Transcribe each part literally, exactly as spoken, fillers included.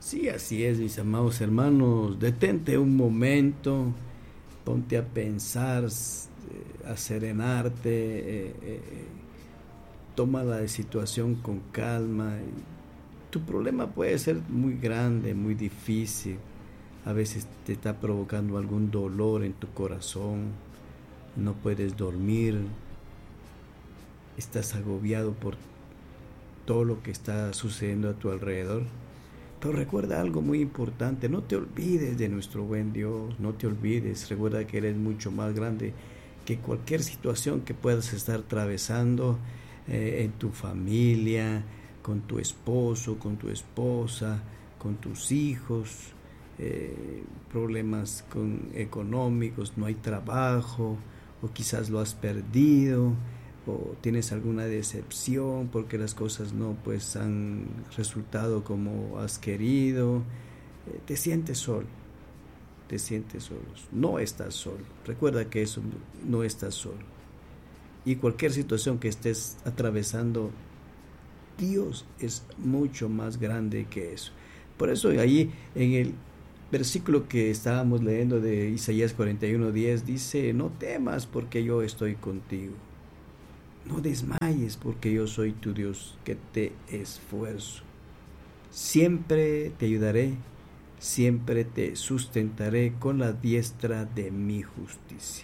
Sí, así es, mis amados hermanos. Detente un momento, ponte a pensar, s- eh, a serenarte, eh, eh, eh, toma la situación con calma. Tu problema puede ser muy grande, muy difícil. A veces te está provocando algún dolor en tu corazón, no puedes dormir, estás agobiado por todo lo que está sucediendo a tu alrededor. Pero recuerda algo muy importante, no te olvides de nuestro buen Dios, no te olvides, recuerda que eres mucho más grande que cualquier situación que puedas estar atravesando eh, en tu familia, con tu esposo, con tu esposa, con tus hijos, eh, problemas con, económicos, no hay trabajo, o quizás lo has perdido, o tienes alguna decepción porque las cosas no pues han resultado como has querido, eh, te sientes solo, te sientes solo, no estás solo, recuerda que eso no estás solo, y cualquier situación que estés atravesando, Dios es mucho más grande que eso. Por eso ahí en el versículo que estábamos leyendo de Isaías cuarenta y uno diez dice, no temas porque yo estoy contigo. No desmayes porque yo soy tu Dios que te esfuerzo. Siempre te ayudaré, siempre te sustentaré con la diestra de mi justicia.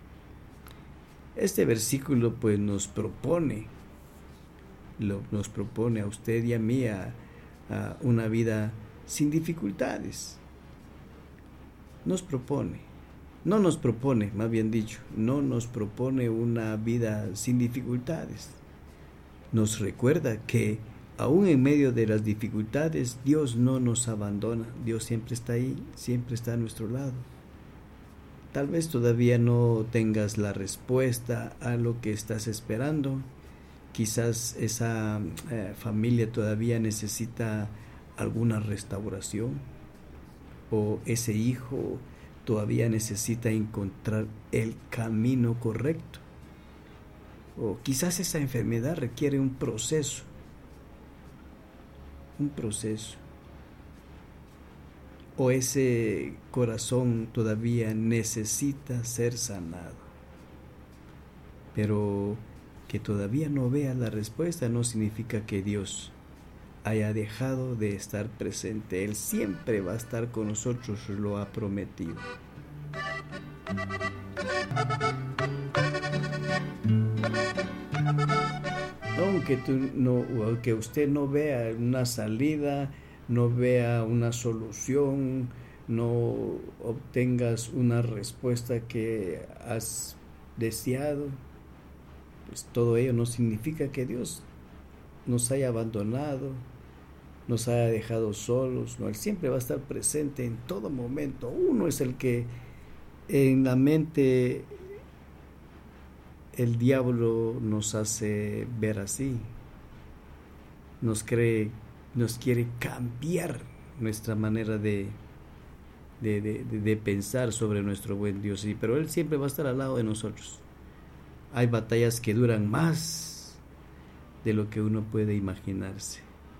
Este versículo pues nos propone, lo, nos propone a usted y a mí a, a una vida sin dificultades. Nos propone, no nos propone, más bien dicho, no nos propone una vida sin dificultades. Nos recuerda que aún en medio de las dificultades, Dios no nos abandona. Dios siempre está ahí, siempre está a nuestro lado. Tal vez todavía no tengas la respuesta a lo que estás esperando. Quizás esa eh, familia todavía necesita alguna restauración, o ese hijo todavía necesita encontrar el camino correcto. O quizás esa enfermedad requiere un proceso, un proceso. O ese corazón todavía necesita ser sanado. Pero que todavía no vea la respuesta no significa que Dios haya dejado de estar presente. Él siempre va a estar con nosotros, lo ha prometido. Aunque, tú no, aunque usted no vea una salida, no vea una solución, no obtengas una respuesta que has deseado, pues todo ello no significa que Dios nos haya abandonado, nos haya dejado solos. No, Él siempre va a estar presente en todo momento. Uno es el que en la mente el diablo nos hace ver así, nos cree, nos quiere cambiar nuestra manera de, de, de, de pensar sobre nuestro buen Dios, sí, pero Él siempre va a estar al lado de nosotros. Hay batallas que duran más de lo que uno puede imaginarse.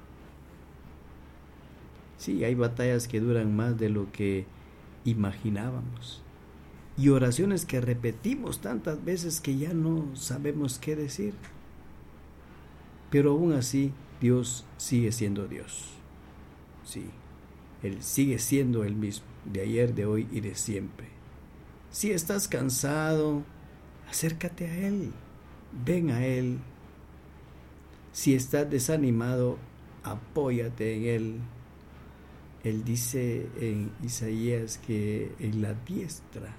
Sí, hay batallas que duran más de lo que imaginábamos. Y oraciones que repetimos tantas veces que ya no sabemos qué decir. Pero aún así, Dios sigue siendo Dios. Sí, Él sigue siendo el mismo, de ayer, de hoy y de siempre. Si estás cansado, acércate a Él, ven a Él. Si estás desanimado, apóyate en Él. Él dice en Isaías que en la diestra,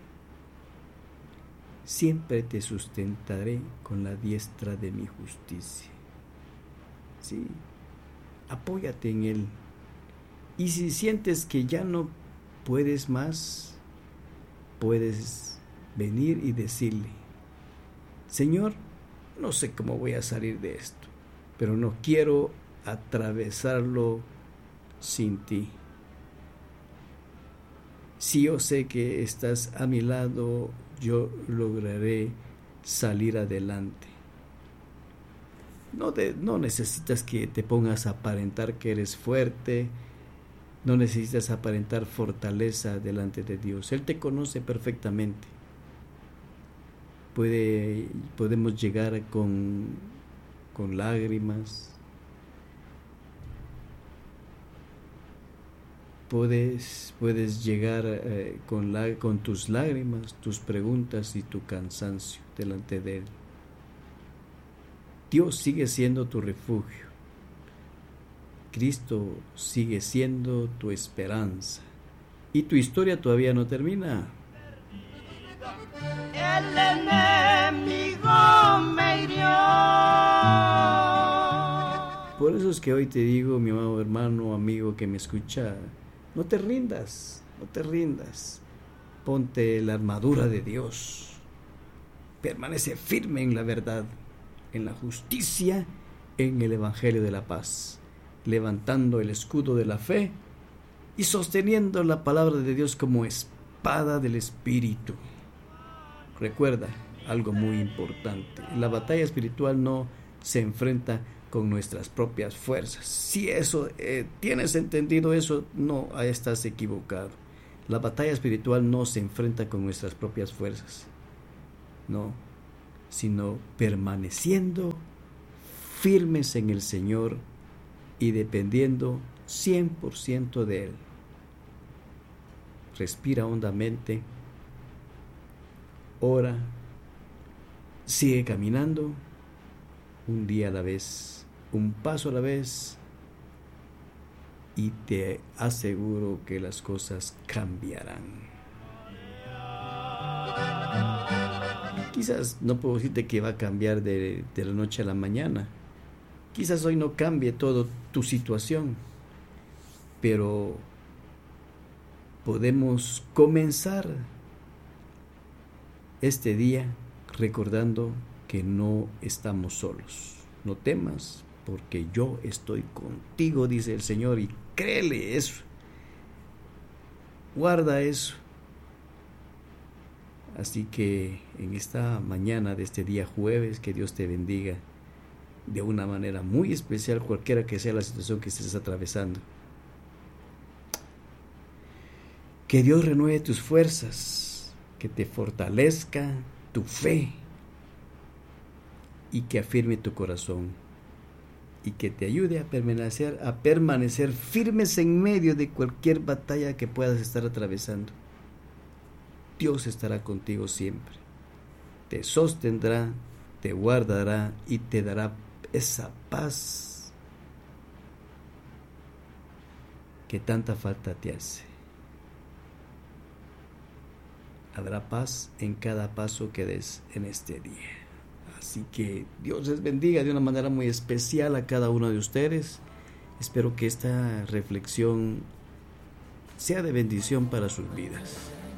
siempre te sustentaré con la diestra de mi justicia. Sí, apóyate en Él. Y si sientes que ya no puedes más, puedes venir y decirle, Señor, no sé cómo voy a salir de esto, pero no quiero atravesarlo sin ti. Si yo sé que estás a mi lado, yo lograré salir adelante. No, te, no necesitas que te pongas a aparentar que eres fuerte, No necesitas aparentar fortaleza delante de Dios. Él te conoce perfectamente. Puede, podemos llegar con, con lágrimas. Puedes, puedes llegar eh, con, la, con tus lágrimas, tus preguntas y tu cansancio delante de Él. Dios sigue siendo tu refugio. Cristo sigue siendo tu esperanza. Y tu historia todavía no termina. El enemigo me hirió. Por eso es que hoy te digo, mi amado hermano, amigo que me escucha, no te rindas, no te rindas. Ponte la armadura de Dios. Permanece firme en la verdad, en la justicia, en el evangelio de la paz, levantando el escudo de la fe y sosteniendo la palabra de Dios como espada del Espíritu. Recuerda algo muy importante: la batalla espiritual no se enfrenta con nuestras propias fuerzas. Si eso eh, tienes entendido eso, no, ahí estás equivocado. La batalla espiritual no se enfrenta con nuestras propias fuerzas, no, sino permaneciendo firmes en el Señor y dependiendo cien por ciento de Él. Respira hondamente, ora, sigue caminando, un día a la vez, un paso a la vez, y te aseguro que las cosas cambiarán. Quizás no puedo decirte que va a cambiar de, de la noche a la mañana. Quizás hoy no cambie toda tu situación, pero podemos comenzar este día recordando que no estamos solos. No temas, porque yo estoy contigo, dice el Señor, y créele eso. Guarda eso. Así que en esta mañana de este día jueves, que Dios te bendiga de una manera muy especial, cualquiera que sea la situación que estés atravesando. Que Dios renueve tus fuerzas, que te fortalezca tu fe y que afirme tu corazón y que te ayude a permanecer, a permanecer firmes en medio de cualquier batalla que puedas estar atravesando. Dios estará contigo siempre, te sostendrá, te guardará y te dará esa paz que tanta falta te hace. Habrá paz en cada paso que des en este día. Así que Dios les bendiga de una manera muy especial a cada uno de ustedes. Espero que esta reflexión sea de bendición para sus vidas.